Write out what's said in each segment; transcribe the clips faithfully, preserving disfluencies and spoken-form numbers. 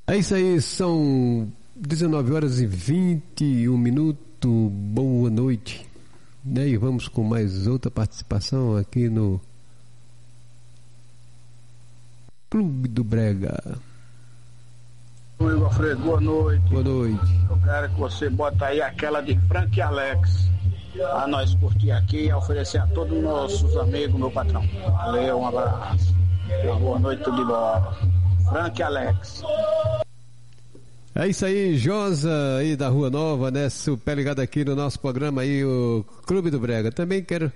É isso aí, são dezenove horas e vinte e um minutos. Boa noite. E vamos com mais outra participação aqui no Clube do Brega. Oi, Alfredo, boa noite. Boa noite. Eu quero que você bota aí aquela de Frank e Alex a nós curtir aqui e oferecer a todos os nossos amigos, meu patrão. Valeu, um abraço. Uma boa noite, tudo de boa. Frank e Alex. É isso aí, Josa aí da Rua Nova, né? Super ligado aqui no nosso programa aí, o Clube do Brega. Também quero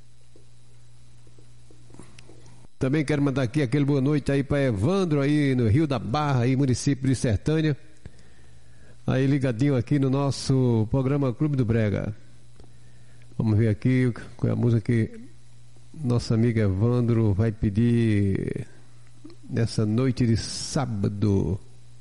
Também quero mandar aqui aquele boa noite aí para Evandro aí no Rio da Barra, aí município de Sertânia. Aí ligadinho aqui no nosso programa Clube do Brega. Vamos ver aqui qual é a música que nosso amigo Evandro vai pedir nessa noite de sábado.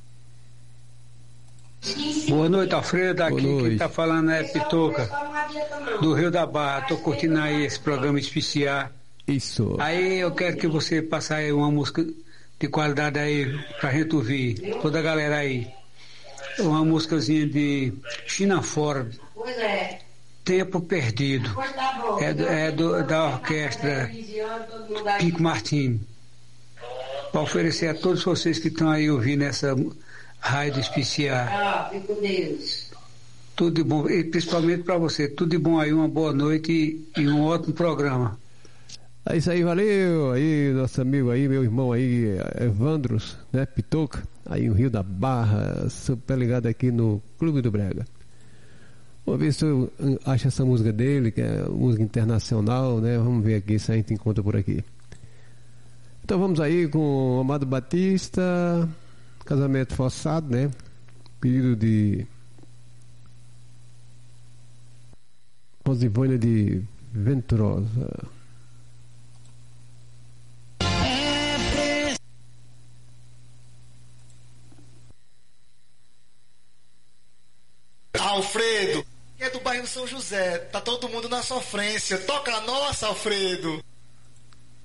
Boa noite, Alfredo. Aqui quem está falando é Pitoca, do Rio da Barra. Estou curtindo aí esse programa especial. Isso. Aí eu quero que você passe aí uma música de qualidade aí pra gente ouvir. Toda a galera aí. Uma músicazinha de China Ford. Tempo Perdido. É, do, é do, da orquestra Pico Martins. Para oferecer a todos vocês que estão aí ouvindo essa rádio especial. Ah, fico com Deus. Tudo de bom, e principalmente para você. Tudo de bom aí, uma boa noite e, e um ótimo programa. É isso aí, valeu. Aí, nosso amigo aí, meu irmão aí, Evandros, né, Pitoca, aí no Rio da Barra, super ligado aqui no Clube do Brega. Vamos ver se eu acho essa música dele, que é música internacional, né? Vamos ver aqui se a gente encontra por aqui. Então vamos aí com o Amado Batista, Casamento Forçado, né? Pedido de Rosivânia de Venturosa. Alfredo, é do bairro São José, tá todo mundo na sofrência. Toca a nossa, Alfredo.